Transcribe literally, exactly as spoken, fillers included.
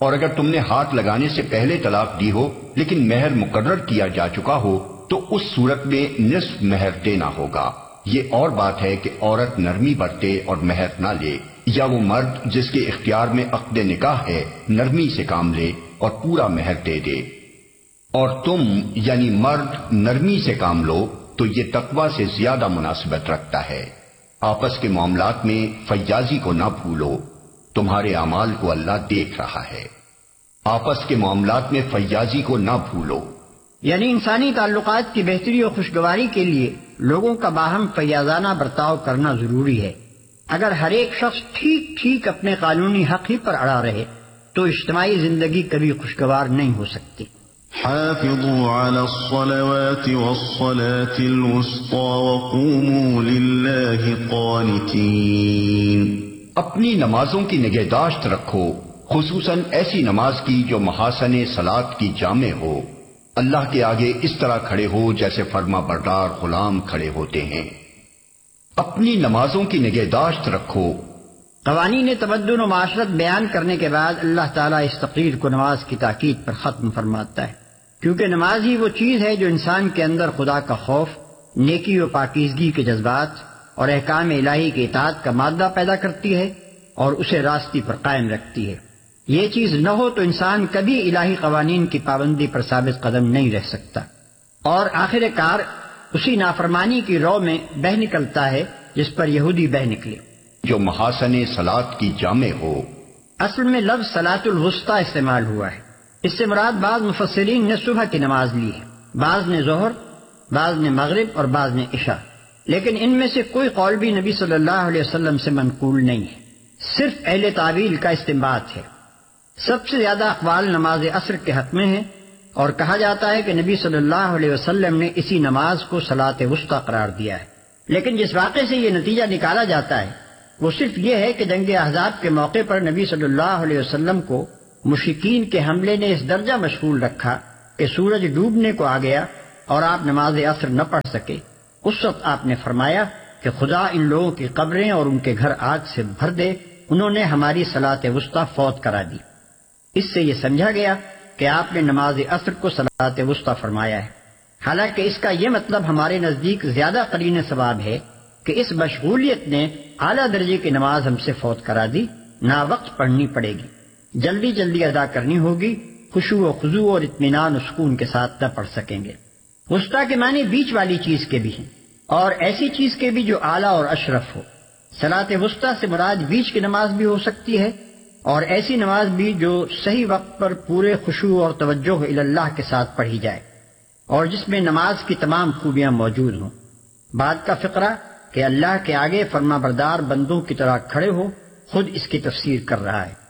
اور اگر تم نے ہاتھ لگانے سے پہلے طلاق دی ہو لیکن مہر مقرر کیا جا چکا ہو تو اس صورت میں نصف مہر دینا ہوگا۔ یہ اور بات ہے کہ عورت نرمی برتے اور مہر نہ لے، یا وہ مرد جس کے اختیار میں عقد نکاح ہے نرمی سے کام لے اور پورا مہر دے دے۔ اور تم یعنی مرد نرمی سے کام لو تو یہ تقوی سے زیادہ مناسبت رکھتا ہے۔ آپس کے معاملات میں فیاضی کو نہ بھولو، تمہارے اعمال کو اللہ دیکھ رہا ہے۔ آپس کے معاملات میں فیاضی کو نہ بھولو، یعنی انسانی تعلقات کی بہتری اور خوشگواری کے لیے لوگوں کا باہم فیاضانہ برتاؤ کرنا ضروری ہے۔ اگر ہر ایک شخص ٹھیک ٹھیک اپنے قانونی حق ہی پر اڑا رہے تو اجتماعی زندگی کبھی خوشگوار نہیں ہو سکتی۔ حافظوا على الصلوات والصلاة الوسطى وقوموا لله قانتين۔ اپنی نمازوں کی نگہداشت رکھو، خصوصاً ایسی نماز کی جو محاسن صلاۃ کی جامع ہو۔ اللہ کے آگے اس طرح کھڑے ہو جیسے فرما بردار غلام کھڑے ہوتے ہیں۔ اپنی نمازوں کی نگہداشت رکھو۔ قوانین تمدن و معاشرت بیان کرنے کے بعد اللہ تعالیٰ اس تقریر کو نماز کی تاکید پر ختم فرماتا ہے، کیونکہ نماز ہی وہ چیز ہے جو انسان کے اندر خدا کا خوف، نیکی و پاکیزگی کے جذبات اور احکام الہی کے اطاعت کا مادہ پیدا کرتی ہے اور اسے راستے پر قائم رکھتی ہے۔ یہ چیز نہ ہو تو انسان کبھی الہی قوانین کی پابندی پر ثابت قدم نہیں رہ سکتا، اور آخر کار اسی نافرمانی کی رو میں بہہ نکلتا ہے جس پر یہودی بہہ نکلے۔ جو محاسن صلاۃ کی جامع ہو۔ اصل میں لفظ صلاۃ الوسطی استعمال ہوا ہے، اس سے مراد بعض مفسرین نے صبح کی نماز لی ہے، بعض نے ظہر، بعض نے مغرب اور بعض نے عشاء، لیکن ان میں سے کوئی قول بھی نبی صلی اللہ علیہ وسلم سے منقول نہیں ہے، صرف اہل تعویل کا استنباط ہے۔ سب سے زیادہ اقوال نماز عصر کے حق میں ہیں، اور کہا جاتا ہے کہ نبی صلی اللہ علیہ وسلم نے اسی نماز کو صلاۃ وسطی قرار دیا ہے، لیکن جس واقعے سے یہ نتیجہ نکالا جاتا ہے وہ صرف یہ ہے کہ جنگ احزاب کے موقع پر نبی صلی اللہ علیہ وسلم کو مشرکین کے حملے نے اس درجہ مشغول رکھا کہ سورج ڈوبنے کو آ گیا اور آپ نماز عصر نہ پڑھ سکے۔ اس وقت آپ نے فرمایا کہ خدا ان لوگوں کی قبریں اور ان کے گھر آگ سے بھر دے، انہوں نے ہماری صلاۃ وسطی فوت کرا دی۔ اس سے یہ سمجھا گیا کہ آپ نے نماز عصر کو صلاۃ وسطی فرمایا ہے، حالانکہ اس کا یہ مطلب ہمارے نزدیک زیادہ قرین ثواب ہے کہ اس مشغولیت نے اعلیٰ درجے کی نماز ہم سے فوت کرا دی، نا وقت پڑھنی پڑے گی، جلدی جلدی ادا کرنی ہوگی، خشوع و خضوع اور اطمینان و سکون کے ساتھ نہ پڑھ سکیں گے۔ وسطی کے معنی بیچ والی چیز کے بھی ہیں، اور ایسی چیز کے بھی جو اعلیٰ اور اشرف ہو۔ صلاۃ وسطی سے مراد بیچ کی نماز بھی ہو سکتی ہے، اور ایسی نماز بھی جو صحیح وقت پر پورے خشوع اور توجہ الی اللہ کے ساتھ پڑھی جائے، اور جس میں نماز کی تمام خوبیاں موجود ہوں۔ بعد کا فقرہ کہ اللہ کے آگے فرما بردار بندوں کی طرح کھڑے ہو خود اس کی تفسیر کر رہا ہے۔